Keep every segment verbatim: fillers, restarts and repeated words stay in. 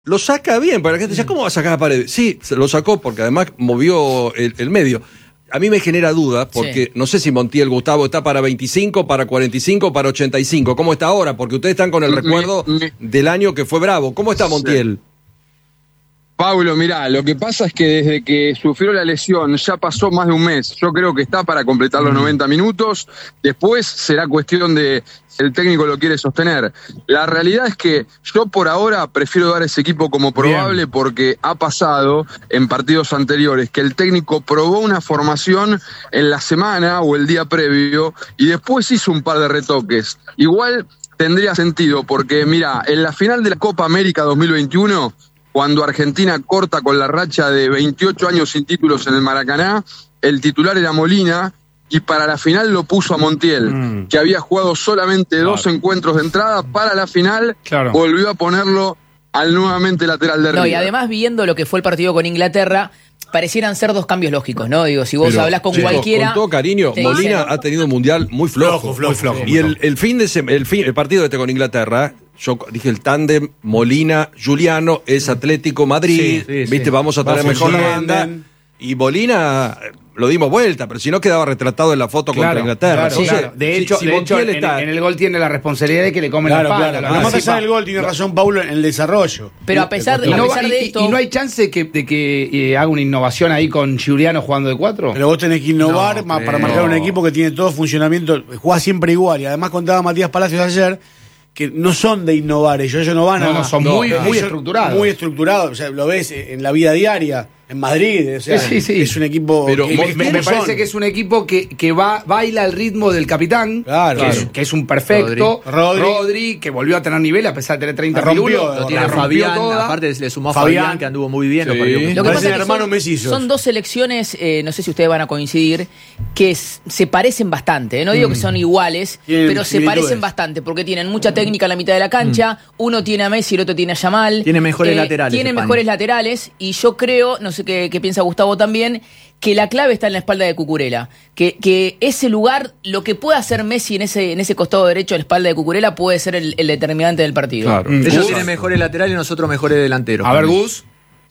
Lo saca bien, para la gente dice, ¿cómo va a sacar a Paredes? Sí, se lo sacó porque además movió el, el medio. A mí me genera duda porque sí. No sé si Montiel, Gustavo, está para veinticinco, para cuarenta y cinco, para ochenta y cinco. ¿Cómo está ahora? Porque ustedes están con el recuerdo del año que fue bravo. ¿Cómo está Montiel? Sí. Paulo, mirá, lo que pasa es que desde que sufrió la lesión ya pasó más de un mes. Yo creo que está para completar los noventa minutos. Después será cuestión de si el técnico lo quiere sostener. La realidad es que yo por ahora prefiero dar ese equipo como probable. Bien. Porque ha pasado en partidos anteriores que el técnico probó una formación en la semana o el día previo y después hizo un par de retoques. Igual tendría sentido porque, mira, en la final de la Copa América dos mil veintiuno... cuando Argentina corta con la racha de veintiocho años sin títulos en el Maracaná, el titular era Molina, y para la final lo puso a Montiel, mm. que había jugado solamente claro. dos encuentros de entrada. Para la final claro. volvió a ponerlo al nuevamente lateral de River. No, y además viendo lo que fue el partido con Inglaterra, parecieran ser dos cambios lógicos, ¿no? Digo, si vos Pero, hablas con sí, cualquiera... Con todo cariño, Molina dicen, ha tenido un mundial muy flojo. flojo, flojo, flojo y el, el fin de sem- el, fin, el partido este con Inglaterra, yo dije el tándem Molina-Giuliano es Atlético Madrid, sí, sí, viste, sí. vamos a tener mejor banda. Y Molina lo dimos vuelta, pero si no quedaba retratado en la foto claro, contra Inglaterra. Claro, Entonces, claro. De hecho, si, si de hecho en, está... en el gol tiene la responsabilidad de que le comen claro, la espalda. Claro, además, a pesar del gol, tiene razón Paulo en el desarrollo. Pero a pesar de, y no, a pesar de y, esto... ¿Y no hay chance de que, de que eh, haga una innovación ahí con Giuliano jugando de cuatro? Pero vos tenés que innovar no, para marcar no. un equipo que tiene todo funcionamiento, juega siempre igual. Y además contaba Matías Palacios ayer que no son de innovar ellos, ellos no van a... No, son no, muy, no, muy estructurados. Muy estructurados, o sea, lo ves en la vida diaria, en Madrid, o sea, sí, sí. es un equipo... Pero que, me, me parece que es un equipo que, que va baila al ritmo del capitán, claro, que, claro. Es, que es un perfecto, Rodri. Rodri, que volvió a tener nivel a pesar de tener treinta rompió, lo tiene Fabián, toda. Aparte le sumó a Fabián, Fabián, que anduvo muy bien. Sí. Los lo que pasa es que son, son dos selecciones, eh, no sé si ustedes van a coincidir, que es, se parecen bastante, ¿eh? No digo mm. que son iguales, tienen pero se parecen bastante, porque tienen mucha técnica en la mitad de la cancha, mm. uno tiene a Messi, el otro tiene a Yamal. Tiene mejores eh, laterales. Tiene España. mejores laterales, y yo creo, no sé qué, qué piensa Gustavo también, que la clave está en la espalda de Cucurella, que, que ese lugar, lo que puede hacer Messi en ese, en ese costado derecho de la espalda de Cucurella puede ser el, el determinante del partido. Claro. Mm. Ellos tienen mejores laterales y nosotros mejores delanteros. A ver, Gus.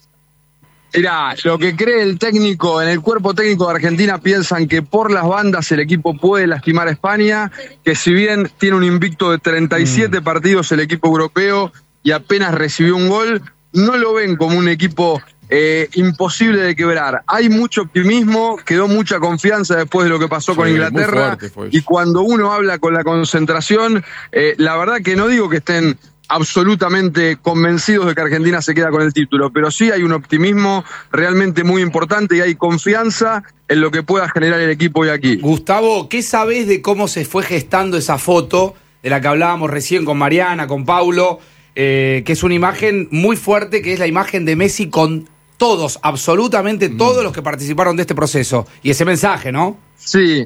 Mirá, lo que cree el técnico, en el cuerpo técnico de Argentina piensan que por las bandas el equipo puede lastimar a España, que si bien tiene un invicto de treinta y siete mm. partidos el equipo europeo y apenas recibió un gol, no lo ven como un equipo eh, imposible de quebrar. Hay mucho optimismo, quedó mucha confianza después de lo que pasó sí, con Inglaterra, y cuando uno habla con la concentración, eh, la verdad que no digo que estén absolutamente convencidos de que Argentina se queda con el título, pero sí hay un optimismo realmente muy importante y hay confianza en lo que pueda generar el equipo hoy aquí. Gustavo, ¿qué sabés de cómo se fue gestando esa foto de la que hablábamos recién con Mariana, con Paulo, eh, que es una imagen muy fuerte, que es la imagen de Messi con todos, absolutamente mm. todos los que participaron de este proceso? Y ese mensaje, ¿no? Sí.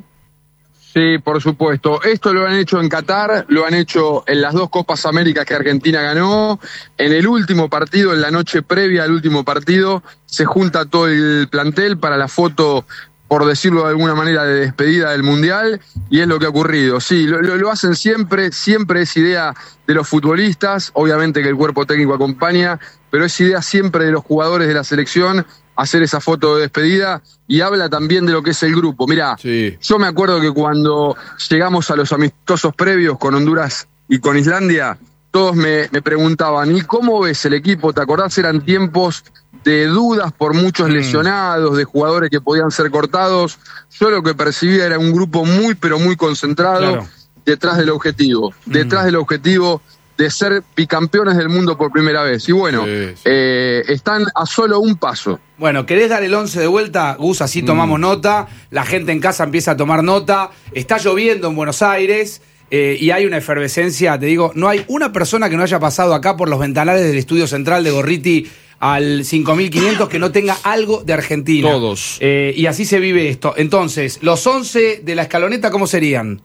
Sí, por supuesto. Esto lo han hecho en Qatar, lo han hecho en las dos Copas Américas que Argentina ganó. En el último partido, en la noche previa al último partido, se junta todo el plantel para la foto, por decirlo de alguna manera, de despedida del Mundial, y es lo que ha ocurrido. Sí, lo, lo, lo hacen siempre, siempre es idea de los futbolistas, obviamente que el cuerpo técnico acompaña, pero es idea siempre de los jugadores de la selección hacer esa foto de despedida, y habla también de lo que es el grupo. Mirá, sí. Yo me acuerdo que cuando llegamos a los amistosos previos con Honduras y con Islandia, todos me, me preguntaban, ¿y cómo ves el equipo? ¿Te acordás? Eran tiempos de dudas por muchos mm. lesionados, de jugadores que podían ser cortados. Yo lo que percibía era un grupo muy, pero muy concentrado, claro, detrás del objetivo, mm. detrás del objetivo de ser bicampeones del mundo por primera vez. Y bueno, sí, sí. Eh, están a solo un paso. Bueno, ¿querés dar el once de vuelta, Gus? Así tomamos mm. nota, la gente en casa empieza a tomar nota. Está lloviendo en Buenos Aires eh, y hay una efervescencia, te digo, no hay una persona que no haya pasado acá por los ventanales del estudio central de Gorriti al cinco mil quinientos que no tenga algo de Argentina. Todos. Eh, y así se vive esto. Entonces, los once de la escaloneta, ¿cómo serían?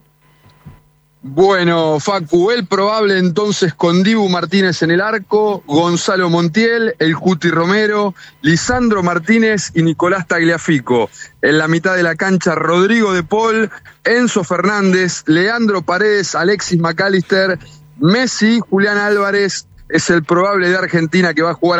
Bueno, Facu, el probable entonces con Dibu Martínez en el arco, Gonzalo Montiel, el Cuti Romero, Lisandro Martínez y Nicolás Tagliafico. En la mitad de la cancha, Rodrigo de Paul, Enzo Fernández, Leandro Paredes, Alexis McAllister, Messi, Julián Álvarez, es el probable de Argentina que va a jugar